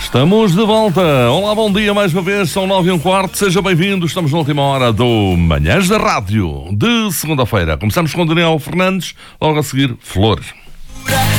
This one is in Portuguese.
Estamos de volta. Olá, bom dia mais uma vez. São 9h15. Seja bem-vindo. Estamos na última hora do Manhãs da Rádio de segunda-feira. Começamos com Daniel Fernandes. Logo a seguir, Flores.